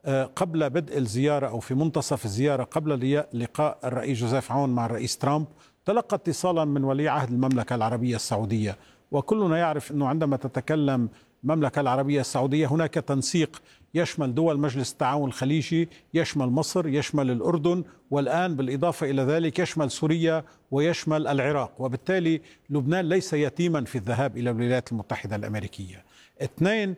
قبل بدء الزيارة أو في منتصف الزيارة قبل لقاء الرئيس جوزيف عون مع الرئيس ترامب تلقى اتصالا من ولي عهد المملكة العربية السعودية. وكلنا يعرف أنه عندما تتكلم المملكة العربية السعودية هناك تنسيق يشمل دول مجلس التعاون الخليجي، يشمل مصر، يشمل الأردن، والآن بالإضافة إلى ذلك يشمل سوريا ويشمل العراق. وبالتالي لبنان ليس يتيما في الذهاب إلى الولايات المتحدة الأمريكية. اثنين،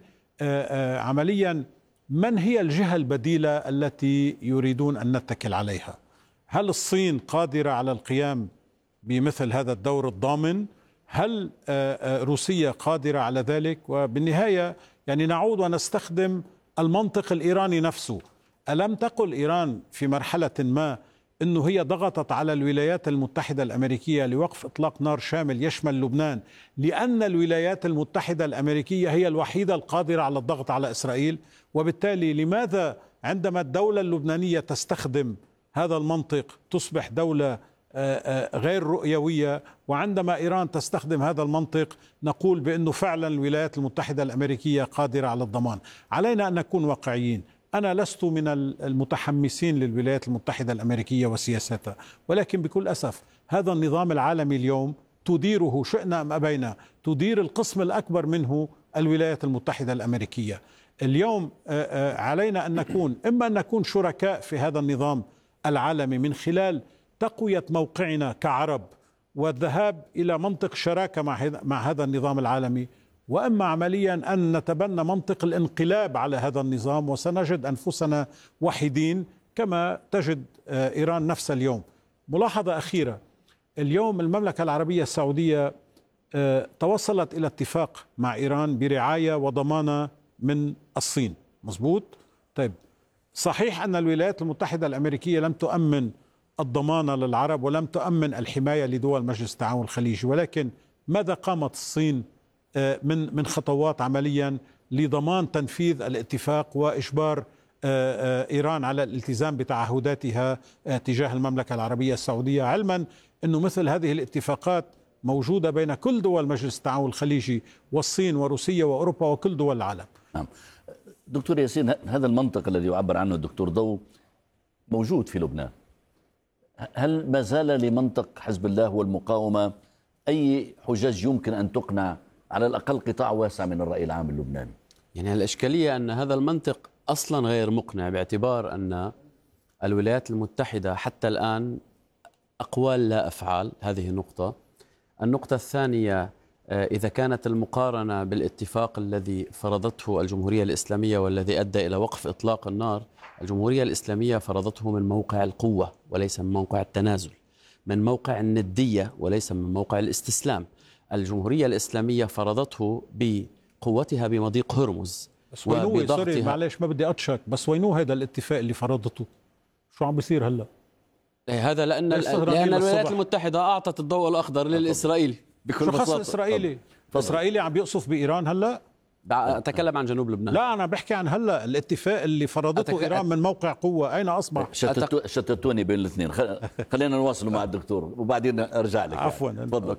عمليا من هي الجهة البديلة التي يريدون أن نتكل عليها؟ هل الصين قادرة على القيام بمثل هذا الدور الضامن؟ هل روسيا قادرة على ذلك؟ وبالنهاية يعني نعود ونستخدم المنطق الإيراني نفسه. ألم تقل إيران في مرحلة ما أنه هي ضغطت على الولايات المتحدة الأمريكية لوقف إطلاق نار شامل يشمل لبنان لأن الولايات المتحدة الأمريكية هي الوحيدة القادرة على الضغط على إسرائيل؟ وبالتالي لماذا عندما الدولة اللبنانية تستخدم هذا المنطق تصبح دولة غير رؤيوية، وعندما إيران تستخدم هذا المنطق نقول بأنه فعلا الولايات المتحدة الأمريكية قادرة على الضمان؟ علينا أن نكون واقعيين. أنا لست من المتحمسين للولايات المتحدة الأمريكية وسياستها، ولكن بكل أسف هذا النظام العالمي اليوم تديره شئنا أم أبينا، تدير القسم الأكبر منه الولايات المتحدة الأمريكية. اليوم علينا أن نكون إما أن نكون شركاء في هذا النظام العالمي من خلال تقوية موقعنا كعرب والذهاب إلى منطق شراكة مع هذا النظام العالمي، وإما عمليا أن نتبنى منطق الانقلاب على هذا النظام وسنجد أنفسنا وحيدين كما تجد إيران نفس اليوم. ملاحظة أخيرة، اليوم المملكة العربية السعودية توصلت إلى اتفاق مع إيران برعاية وضمانة من الصين، مظبوط؟ طيب، صحيح أن الولايات المتحدة الأمريكية لم تؤمن الضمانة للعرب ولم تؤمن الحماية لدول مجلس التعاون الخليجي، ولكن ماذا قامت الصين من خطوات عمليا لضمان تنفيذ الاتفاق وإجبار إيران على الالتزام بتعهداتها تجاه المملكة العربية السعودية، علما أنه مثل هذه الاتفاقات موجودة بين كل دول مجلس التعاون الخليجي والصين وروسيا وأوروبا وكل دول العالم؟ نعم. دكتور ياسين، هذا المنطق الذي يعبر عنه الدكتور ضو موجود في لبنان. هل ما زال لمنطق حزب الله والمقاومة أي حجج يمكن أن تقنع على الأقل قطاع واسع من الرأي العام اللبناني؟ يعني الإشكالية أن هذا المنطق أصلا غير مقنع، باعتبار أن الولايات المتحدة حتى الآن أقوال لا أفعال. هذه نقطة. النقطة الثانية، إذا كانت المقارنة بالاتفاق الذي فرضته الجمهورية الإسلامية والذي أدى إلى وقف إطلاق النار، الجمهورية الإسلامية فرضته من موقع القوة وليس من موقع التنازل، من موقع الندية وليس من موقع الاستسلام. الجمهورية الإسلامية فرضته بقوتها بمضيق هرمز وبضغطها. معلش ما بدي أطشك، بس وينو هذا الاتفاق اللي فرضته؟ شو عم بيصير هلا؟ لأن الولايات المتحدة أعطت الضوء الأخضر للإسرائيلي بكل بساطة. شو خص إسرائيلي؟ إسرائيلي عم بيقصف بإيران هلا؟ أتكلم عن جنوب لبنان. لا، أنا بحكي عن هلا الاتفاق اللي فرضته إيران من موقع قوة، أين أصبح؟ شتتوني بين الاثنين. خلينا نواصل مع الدكتور وبعدين أرجع لك. عفوا. تفضل.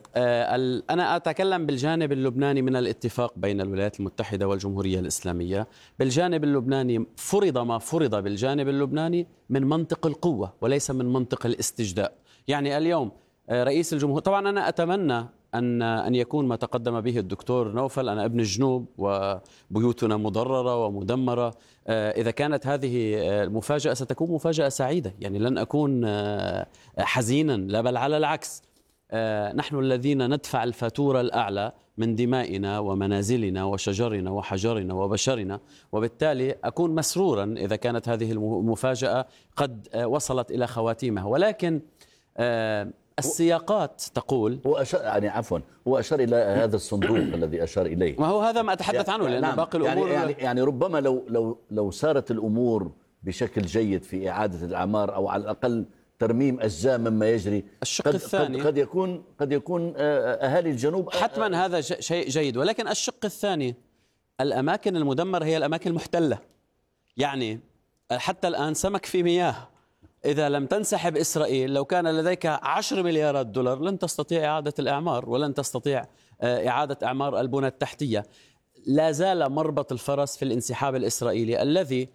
أنا أتكلم بالجانب اللبناني من الاتفاق بين الولايات المتحدة والجمهورية الإسلامية. بالجانب اللبناني فرض ما فرض بالجانب اللبناني من منطق القوة وليس من منطق الاستجداء. يعني اليوم رئيس الجمهورية، طبعا أنا أتمنى أن يكون ما تقدم به الدكتور نوفل. أنا ابن الجنوب وبيوتنا مضررة ومدمرة. إذا كانت هذه المفاجأة ستكون مفاجأة سعيدة، يعني لن أكون حزينا، لا بل على العكس. نحن الذين ندفع الفاتورة الأعلى من دمائنا ومنازلنا وشجرنا وحجرنا وبشرنا، وبالتالي أكون مسرورا إذا كانت هذه المفاجأة قد وصلت إلى خواتيمها. ولكن السياقات تقول هو أشار إلى هذا الصندوق الذي أشار إليه. ما هو هذا ما أتحدث عنه، لأن باقي الأمور يعني ربما لو سارت الأمور بشكل جيد في إعادة الأعمار أو على الأقل ترميم أجزاء مما يجري، الشق الثاني قد يكون أهالي الجنوب حتما هذا شيء جيد. ولكن الشق الثاني، الأماكن المدمرة هي الأماكن المحتلة. يعني حتى الآن سمك في مياه. إذا لم تنسحب إسرائيل، لو كان لديك 10 مليارات دولار لن تستطيع إعادة الإعمار ولن تستطيع إعادة إعمار البنى التحتية. لا زال مربط الفرس في الانسحاب الإسرائيلي الذي